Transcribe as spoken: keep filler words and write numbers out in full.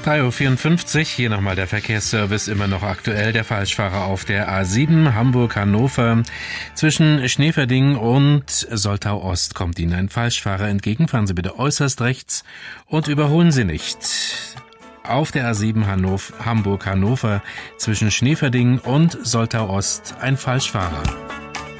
drei Uhr vierundfünfzig, hier nochmal der Verkehrsservice, immer noch aktuell. Der Falschfahrer auf der A sieben Hamburg-Hannover. Zwischen Schneeverding und Soltau-Ost kommt Ihnen ein Falschfahrer entgegen. Fahren Sie bitte äußerst rechts und überholen Sie nicht. Auf der A sieben Hamburg-Hannover zwischen Schneeverding und Soltau-Ost ein Falschfahrer.